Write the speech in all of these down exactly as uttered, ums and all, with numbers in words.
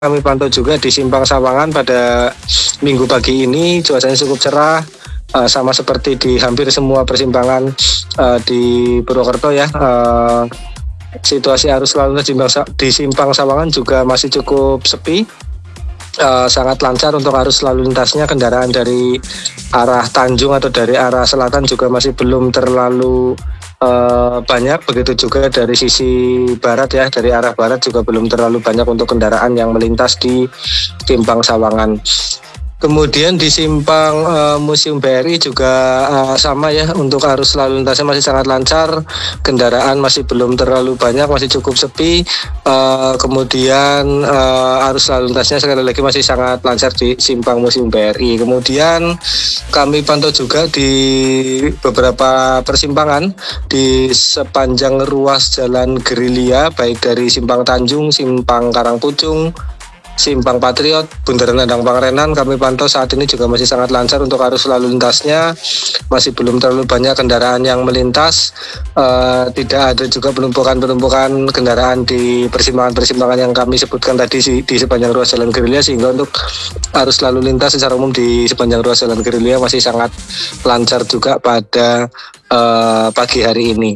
Kami pantau juga di Simpang Sawangan pada minggu pagi ini cuacanya cukup cerah, uh, sama seperti di hampir semua persimpangan uh, di Purwokerto ya. Uh, situasi arus lalu lintas di Simpang, di Simpang Sawangan juga masih cukup sepi, uh, sangat lancar untuk arus lalu lintasnya. Kendaraan dari arah Tanjung atau dari arah selatan juga masih belum terlalu Uh, banyak, begitu juga dari sisi barat ya, dari arah barat juga belum terlalu banyak untuk kendaraan yang melintas di Simpang Sawangan. Kemudian di Simpang uh, Museum B R I juga uh, sama ya, untuk arus lalu lintasnya masih sangat lancar, kendaraan masih belum terlalu banyak, masih cukup sepi. Uh, kemudian uh, arus lalu lintasnya sekali lagi masih sangat lancar di Simpang Museum B R I. Kemudian kami pantau juga di beberapa persimpangan di sepanjang ruas Jalan Gerilya, baik dari Simpang Tanjung, Simpang Karangpucung, Simpang Patriot, Bundaran Endang Pangerenan. Kami pantau saat ini juga masih sangat lancar untuk arus lalu lintasnya, masih belum terlalu banyak kendaraan yang melintas. Uh, tidak ada juga penumpukan-penumpukan kendaraan di persimpangan-persimpangan yang kami sebutkan tadi di sepanjang ruas Jalan Gerilya, sehingga untuk arus lalu lintas secara umum di sepanjang ruas Jalan Gerilya masih sangat lancar juga pada uh, pagi hari ini.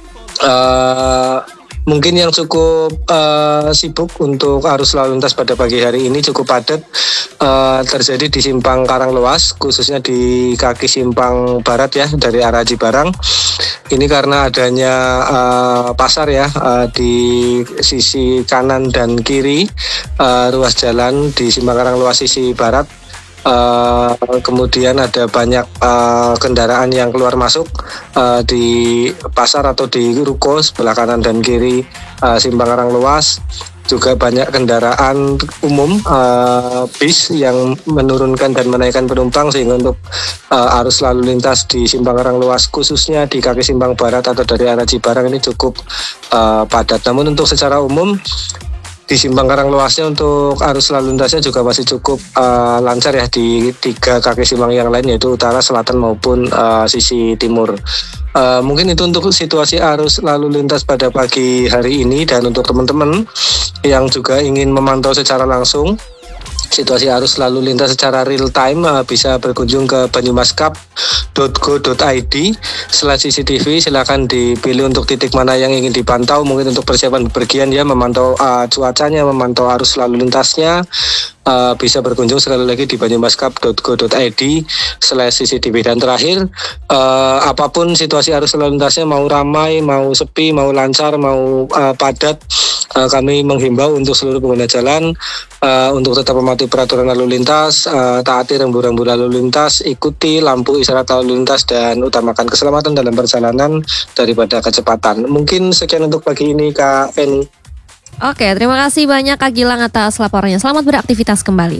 Uh, Mungkin yang cukup uh, sibuk untuk arus lalu lintas pada pagi hari ini cukup padat uh, terjadi di Simpang Karanglewas, khususnya di kaki Simpang Barat ya, dari arah Cibarang. Ini karena adanya uh, pasar ya uh, di sisi kanan dan kiri uh, ruas jalan di Simpang Karanglewas sisi barat. Uh, kemudian ada banyak uh, kendaraan yang keluar masuk uh, di pasar atau di ruko sebelah kanan dan kiri uh, Simpang Karanglewas. Juga banyak kendaraan umum, uh, bis yang menurunkan dan menaikkan penumpang, sehingga untuk uh, arus lalu lintas di Simpang Karanglewas khususnya di kaki Simpang Barat atau dari arah Cibarang ini cukup uh, padat. Namun untuk secara umum di Simpang Karanglewasnya untuk arus lalu lintasnya juga masih cukup uh, lancar ya di tiga kaki simpang yang lain, yaitu utara, selatan maupun uh, sisi timur. Uh, mungkin itu untuk situasi arus lalu lintas pada pagi hari ini. Dan untuk teman-teman yang juga ingin memantau secara langsung situasi arus lalu lintas secara real time, uh, bisa berkunjung ke banyumaskap dot go dot i d slash C C T V. Silakan dipilih untuk titik mana yang ingin dipantau. Mungkin untuk persiapan bepergian ya, memantau uh, cuacanya, memantau arus lalu lintasnya, uh, bisa berkunjung sekali lagi di banyumaskap dot go dot i d slash C C T V. Dan terakhir, uh, apapun situasi arus lalu lintasnya, mau ramai, mau sepi, mau lancar, mau uh, padat, uh, kami menghimbau untuk seluruh pengguna jalan uh, untuk tetap mematuhi peraturan lalu lintas, uh, taati rambu-rambu lalu lintas, ikuti lampu isyarat lalu lintas, dan utamakan keselamatan dalam perjalanan daripada kecepatan. Mungkin sekian untuk pagi ini, Kak Feni. Oke, terima kasih banyak Kak Gilang atas laporannya. Selamat beraktivitas kembali.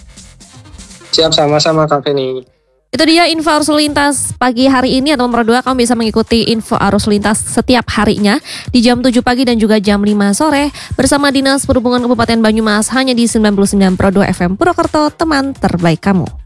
Siap, sama-sama Kak Feni. Itu dia info arus lintas pagi hari ini. Atau nomor dua, kamu bisa mengikuti info arus lintas setiap harinya di jam tujuh pagi dan juga jam lima sore bersama Dinas Perhubungan Kabupaten Banyumas, hanya di sembilan puluh sembilan koma dua F M Purwokerto, teman terbaik kamu.